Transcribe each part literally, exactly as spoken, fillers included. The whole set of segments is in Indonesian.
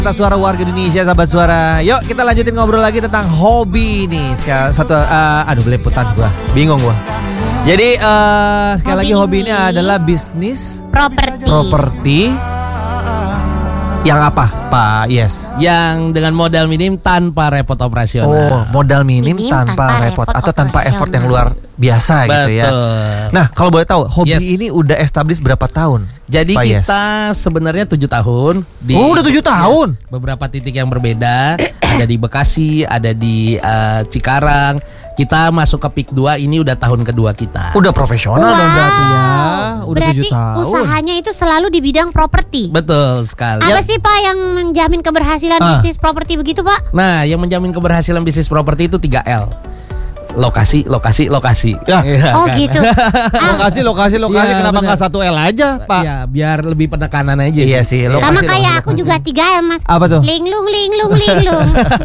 Kita suara warga Indonesia, sahabat suara. Yuk kita lanjutin ngobrol lagi tentang hobi nih. Sekal satu, uh, aduh belepotan gua, bingung gua. Jadi uh, sekali Hobi lagi hobi ini, ini adalah bisnis properti. properti. Yang apa, Pak? Yes. Yang dengan modal minim tanpa repot operasional. Oh, modal minim, Minim tanpa, tanpa repot repot atau tanpa effort yang operasional. luar biasa gitu ya. Betul. Nah, kalau boleh tahu, hobi Yes. ini udah established berapa tahun? Jadi Pak Yes? kita sebenarnya tujuh tahun di Oh, udah tujuh tahun? Ya, beberapa titik yang berbeda. Ada di Bekasi, ada di uh, Cikarang. Kita masuk ke P I K dua ini udah tahun kedua kita. Udah profesional Wow. dong berarti ya. Udah Berarti tujuh tahun. usahanya itu selalu di bidang properti. Betul sekali. Apa sih Pak yang menjamin keberhasilan Ah. bisnis properti begitu Pak? Nah, yang menjamin keberhasilan bisnis properti itu tiga L. Lokasi, lokasi, lokasi. Ya. Iya Oh kan? gitu. Ah, Lokasi, lokasi, lokasi. Iya, Kenapa bener. nggak satu L aja, Pak? Iya, biar lebih penekanan aja. Iya sih, lokasi, sama lokasi, kayak aku lokasi. juga tiga L Mas. Apa tuh? Linglung, linglung, linglung.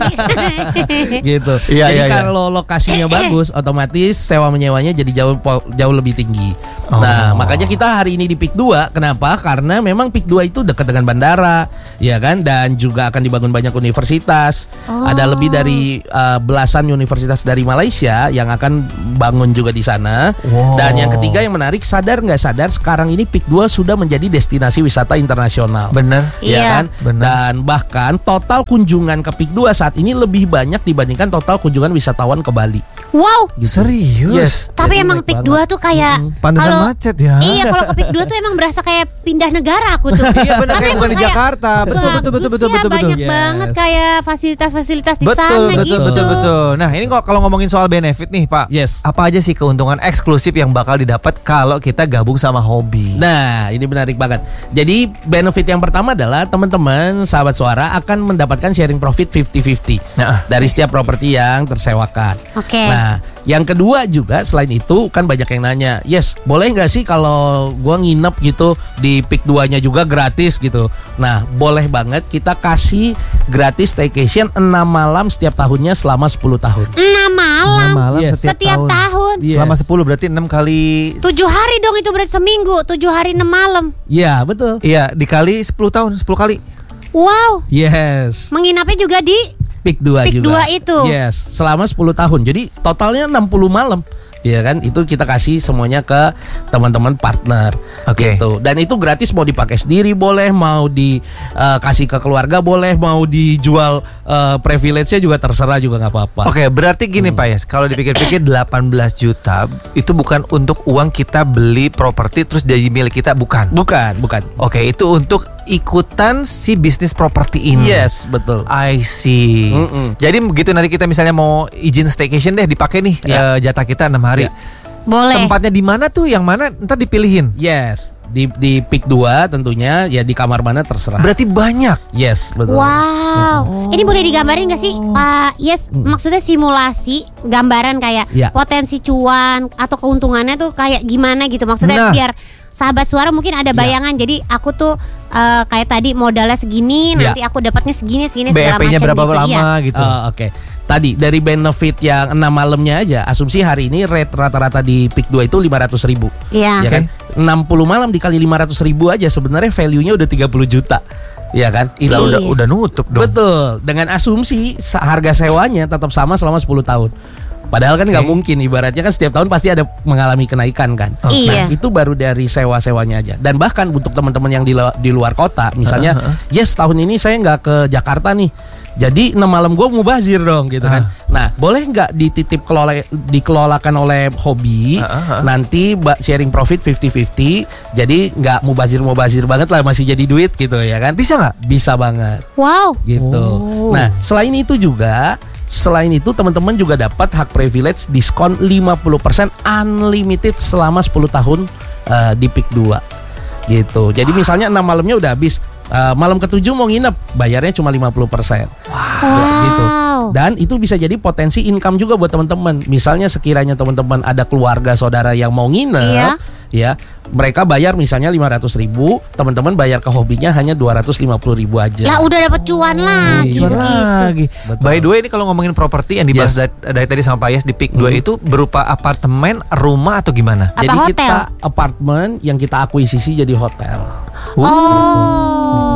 Gitu. Iya, Jadi iya, iya. kalau lokasinya bagus, otomatis sewa menyewanya jadi jauh pol- jauh lebih tinggi. Oh. Nah, makanya kita hari ini di P I K dua. Kenapa? Karena memang P I K dua itu dekat dengan bandara, ya kan? Dan juga akan dibangun banyak universitas. Oh. Ada lebih dari uh, belasan universitas dari Malaysia yang akan bangun juga di sana. Wow. Dan yang ketiga yang menarik, sadar nggak sadar sekarang ini P I K dua sudah menjadi destinasi wisata internasional. Bener. Ya Iya. kan? Benar. Dan bahkan total kunjungan ke P I K dua saat ini lebih banyak dibandingkan total kunjungan wisatawan ke Bali. Wow. Serius? Yes. Tapi Jadi emang naik P I K banget. dua tuh kayak Pantesan kalau- macet ya. Iya, kalau ke P I K dua tuh emang berasa kayak pindah negara aku tuh. Iya benar, Karena kayak emang bukan di kayak Jakarta. Betul, betul, betul, bagus betul, ya, betul, betul. banyak Yes. banget kayak fasilitas-fasilitas di Betul, sana betul, gitu. betul, betul. Nah, ini kok kalau ngomongin soal benefit nih, Pak. Yes. Apa aja sih keuntungan eksklusif yang bakal didapat kalau kita gabung sama hobi? Nah, ini menarik banget. Jadi benefit yang pertama adalah teman-teman sahabat suara akan mendapatkan sharing profit lima puluh lima puluh Nah. dari setiap properti yang tersewakan. Oke. Nah, yang kedua juga selain itu kan banyak yang nanya, yes, boleh nggak sih kalau gua nginep gitu di P I K dua-nya juga gratis gitu. Nah, boleh banget kita kasih gratis staycation enam malam setiap tahunnya selama sepuluh tahun. enam malam. enam malam Yes. setiap, Setiap tahun. Yes. Selama sepuluh berarti enam kali. Tujuh hari dong itu berarti seminggu. Tujuh hari enam malam. Iya, betul. Iya, dikali sepuluh tahun, sepuluh kali. Wow. Yes. Menginapnya juga di P I K dua P I K juga. dua itu. Yes, selama sepuluh tahun. Jadi totalnya enam puluh malam. Iya kan? Itu kita kasih semuanya ke teman-teman partner. Oke. Gitu. Dan itu gratis, mau dipakai sendiri boleh, mau dikasih ke keluarga boleh, mau dijual uh, privilege-nya juga terserah juga nggak apa-apa. Oke, berarti gini Pak Yes, kalau dipikir-pikir delapan belas juta itu bukan untuk uang kita beli properti terus jadi milik kita, bukan. Bukan, bukan. Oke, itu untuk ikutan si bisnis properti ini. Yes, betul. I see. Mm-mm. Jadi begitu nanti kita misalnya mau izin staycation deh, dipakai nih Ya. eh, jatah kita enam hari. Ya. boleh. Tempatnya di mana tuh? Yang mana ntar dipilihin. Yes, di di P I K dua tentunya, ya di kamar mana terserah. Berarti banyak. Yes, betul. Wow. Ini boleh digambarin gak sih Pak? Yes, maksudnya simulasi gambaran kayak Ya. potensi cuan atau keuntungannya tuh kayak gimana gitu. Maksudnya Nah. biar sahabat suara mungkin ada bayangan. Jadi aku tuh eh, kayak tadi modalnya segini, Ya. nanti aku dapatnya segini segini B segala E P-nya macam berapa gitu. lama Iya. gitu. Oh, Oke, tadi dari benefit yang enam malamnya aja, asumsi hari ini rate rata-rata di P I K dua itu lima ratus ribu. Iya. Ya kan? enam puluh malam dikali lima ratus ribu aja sebenarnya value-nya udah tiga puluh juta. Ya kan? Itu Udah, udah Iya. udah nutup dong. betul. Dengan asumsi sa- harga sewanya tetap sama selama sepuluh tahun. Padahal kan nggak Oke. mungkin, ibaratnya kan setiap tahun pasti ada mengalami kenaikan kan. Iya. Nah, itu baru dari sewa-sewanya aja. Dan bahkan untuk teman-teman yang di, lu- di luar kota, misalnya, yes tahun ini saya nggak ke Jakarta nih. Jadi enam malam gue mubazir dong gitu kan. Nah, boleh nggak dititip kelola dikelolakan oleh hobi, Ah, ah, ah. nanti ba- sharing profit lima puluh lima puluh. Jadi nggak mubazir-mubazir banget lah, masih jadi duit gitu ya kan. Bisa nggak? Bisa banget Wow. gitu. Oh. Nah, selain itu juga Selain itu teman-teman juga dapat hak privilege diskon lima puluh persen unlimited selama sepuluh tahun uh, di P I K dua gitu. Jadi misalnya enam malamnya udah habis, uh, malam ketujuh mau nginep, bayarnya cuma lima puluh persen. Gitu. Wow. Dan itu bisa jadi potensi income juga buat teman-teman. Misalnya sekiranya teman-teman ada keluarga saudara yang mau nginep, Iya. ya mereka bayar misalnya lima ratus ribu, teman-teman bayar ke hobinya hanya dua ratus lima puluh ribu aja. Lah udah dapat cuan lagi Iya. Cuan begitu. lagi. Betul. By the way, ini kalau ngomongin properti yang dibahas Yes. dari, dari tadi sama Pak Yes di P I K dua Hmm. itu berupa apartemen, rumah atau gimana? Apa Jadi hotel? kita apartemen yang kita akuisisi jadi hotel. Oh.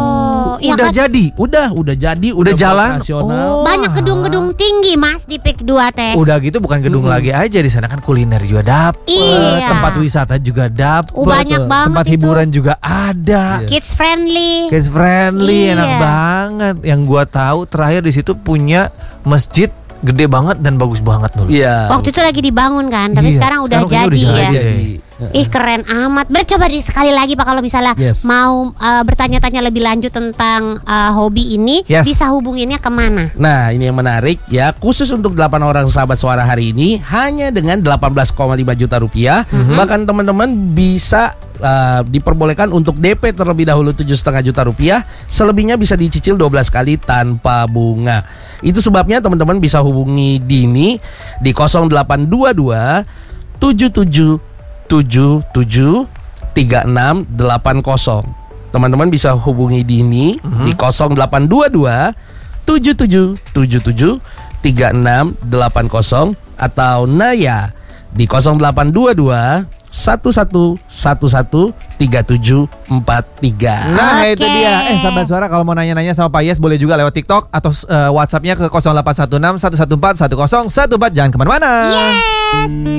iya udah kan? jadi. Udah, udah jadi, Udah jalan. operasional. Oh. Banyak gedung-gedung tinggi Mas di P I K dua teh. Udah gitu bukan gedung Mm-mm. lagi aja, di sana kan kuliner juga dapet, Iya. tempat wisata juga dapet, Oh, banyak banget tempat itu. hiburan juga ada. Iya. Kids friendly. Kids friendly, Iya. enak banget. Yang gua tahu terakhir di situ punya masjid gede banget dan bagus banget dulu. Iya. Waktu itu lagi dibangun kan, tapi Iya, sekarang udah sekarang kayaknya jadi udah ya. jadi. Jadi, Ih keren amat. Bercoba di sekali lagi Pak kalau misalnya Yes. mau uh, bertanya-tanya lebih lanjut tentang uh, hobi ini, Yes. bisa hubunginnya kemana? Nah, ini yang menarik ya, khusus untuk delapan orang sahabat suara hari ini hanya dengan delapan belas koma lima juta rupiah. Bahkan teman-teman bisa uh, diperbolehkan untuk D P terlebih dahulu tujuh koma lima juta rupiah. Selebihnya bisa dicicil dua belas kali tanpa bunga. Itu sebabnya teman-teman bisa hubungi Dini di nol delapan dua dua tujuh tujuh tujuh tujuh tiga enam delapan nol. Teman-teman bisa hubungi Dini di nol delapan dua dua tujuh tujuh tujuh tujuh tiga enam delapan nol atau Naya di nol delapan dua dua satu satu satu satu tiga tujuh empat tiga. Nah Oke. itu dia. Eh sahabat suara, kalau mau nanya-nanya sama Pak Yes boleh juga lewat TikTok atau uh, WhatsAppnya ke nol delapan satu enam satu satu empat satu nol satu empat. Jangan kemana-mana. Yes.